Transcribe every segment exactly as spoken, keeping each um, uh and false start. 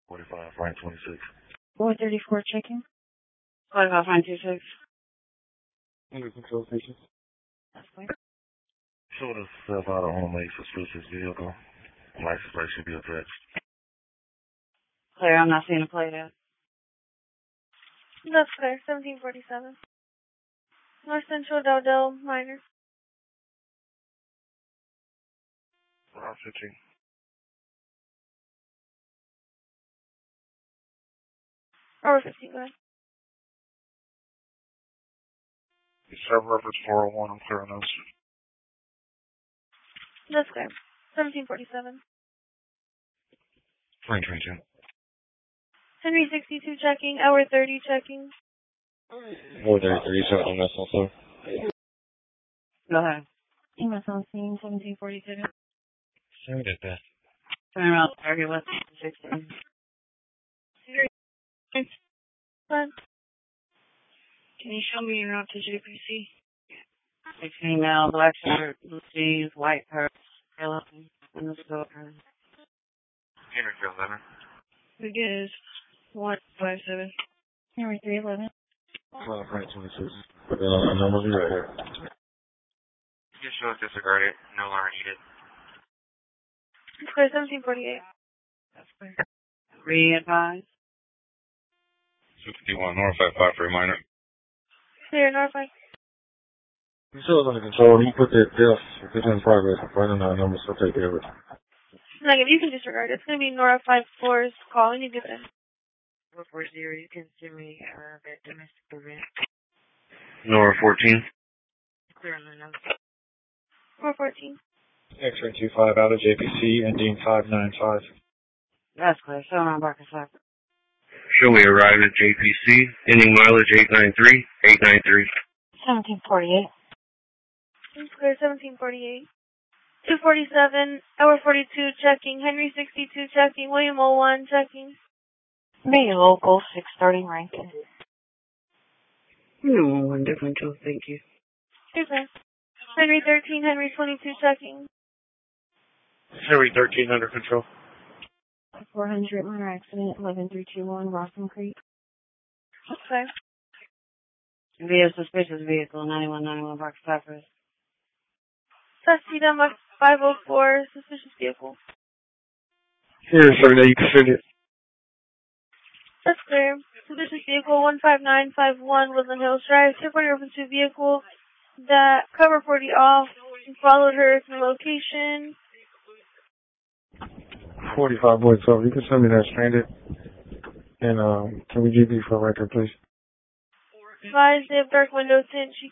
forty-five, Frank twenty-six. four thirty-four checking. forty-five, Frank twenty-six. Under control station. That's clear. Showed us self out on a suspicious vehicle. License plate should be attached. Clear, I'm not seeing a plate yet. That's clear, seventeen forty-seven. North Central Dowdell, minor. Route switching. Over fifteen, go ahead. Server reference four oh one, I'm clear on those. That's clear, seventeen forty-seven. Frank twenty-two. Henry sixty-two checking, hour thirty checking. four thirty-three, checking this also. Go ahead. E M S on scene, seventeen forty-seven. Sorry about that. Turn around, target west sixteen. Fine. Can you show me your route to J P C? sixteen male, black shirt, blue jeans, white purse, yellow, and the store. Henry field letter. It is one five seven. Henry three eleven. Well, Frank twenty-six. Put that on the numbers right here. Just show us disregarded. No alarm needed. That's clear, seventeen forty-eight. That's clear. Re-advise. sixty-one, North at five for a minor. Clear, Norfolk. You still under control. You put that death, if it's in progress, right on our numbers, so take care of it. Like, if you can disregard it, it's going to be Nora five four's call. You need to get it in. four four zero, you can send me uh, that domestic event. Nora fourteen. Clear on the number. four fourteen. X-ray two five out of J P C, ending five nine five. That's clear. Show around Barker Cycle. Show we arrived at J P C, ending mileage eight nine three, eight nine three. seventeen forty-eight. That's clear, seventeen forty-eight. two forty-seven, hour forty-two checking. Henry sixty-two checking. William oh one checking. Be local, six thirty Rankin. No, one different too. Thank you. Okay. Henry thirteen, Henry twenty-two checking. Henry thirteen under control. four hundred minor accident, eleven three two one, Rawson Creek. Okay. Via suspicious vehicle, ninety-one ninety-one Barker Cypress. That's T M five oh four, suspicious vehicle. Here, sir, now you can send it. That's clear. Suspicious vehicle one five nine five one, Woodland Hills Drive. Reporting open to vehicle that cover forty off and followed her to the location. forty-five boys, so you can send me that stranded. And, um, can we G B for a record, please? Advise they have dark window tint. She...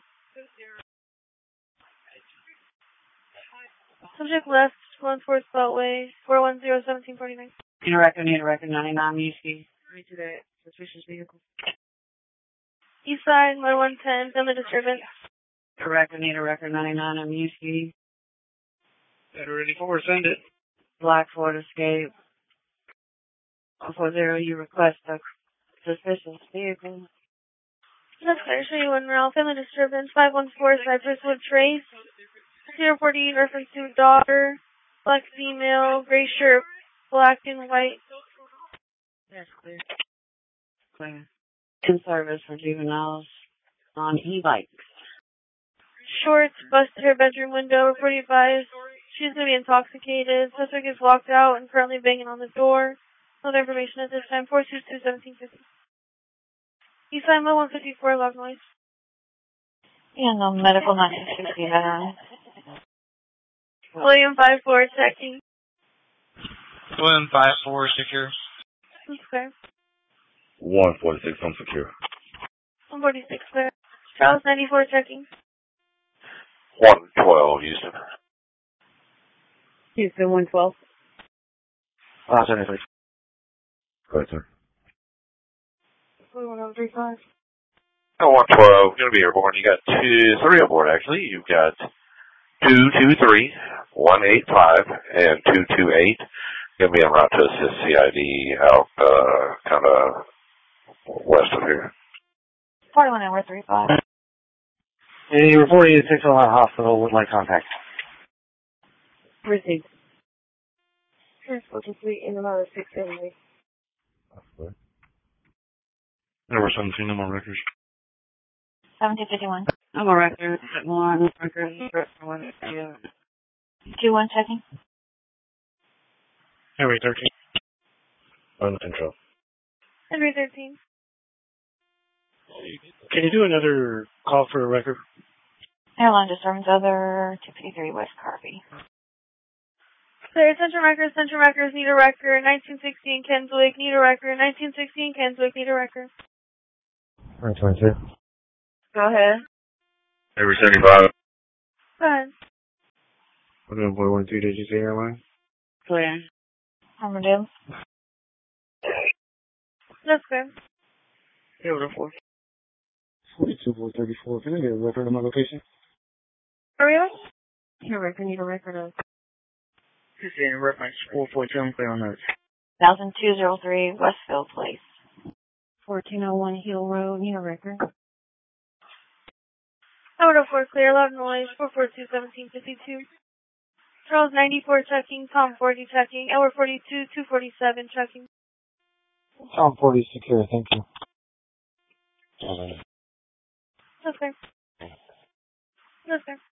Subject left, one fourth Beltway, four one zero, seventeen forty-nine. Need a record, need a record, ninety-nine U C. Right to that suspicious vehicle. East side, one one ten, family disturbance. A record, need a record, ninety-nine M U C. Better ready for send it. Black Ford Escape. one four zero, you request a suspicious vehicle. That's clear. Show you one Ralph. Family disturbance. five one four Cypress Wood Trace. zero forty reference to daughter. Black female. Gray shirt. Black and white. That's clear. Clear. In service for juveniles on e-bikes. Shorts. Busted her bedroom window. Reported advised. She's going to be intoxicated. Suspect is locked out and currently banging on the door. Other information at this time. four two two, seventeen fifty. East side, one fifty-four, loud noise. And the medical nineteen sixty veteran. William five four, checking. William five four, secure. Okay. one forty-six, home secure. one forty-six, clear. Charles ninety-four, checking. one twelve, Houston. Houston, one twelve. Ah, seventy-three. Go ahead, sir. one oh three five. Oh, one twelve, going to be airborne. You got two, three aboard, actually. You've got two two three, one eight five, and two two eight. Going to be en route to assist C I D out, uh, kind of west of here. forty-one hour three five. Any reporting to Six Mile Hospital would like contact. Received. Transport complete in another six seventy. That's good. Number seventeen, no more records. seventeen fifty-one. I'm a record. One record. One. Yeah. two one checking. Highway thirteen. Under control. Henry thirteen. Can you do another call for a record? Airline disturbance other two fifty-three West Carby. Clear. Central Records, Central Records, need a record. nineteen sixty in Kenswick, need a record. nineteen sixty in Kenswick, need a record. Nine twenty-two. Go ahead. Highway seventy-five. Go ahead. one four one two, did you say airline? Clear. Armadale. That's clear. Zero to four. forty-two four thirty-four. Can I get a record of my location? Hurry up. Need a record, need a record of This is in reference four four two. I'm clear on those. one thousand two oh three Westfield Place. fourteen oh one Hill Road, need a record. Howard oh four clear, loud noise, four four two seventeen fifty-two. Charles ninety-four checking, Tom forty checking, Hour forty-two, two forty-seven checking. Tom forty secure, thank you. That's fair. That's fair.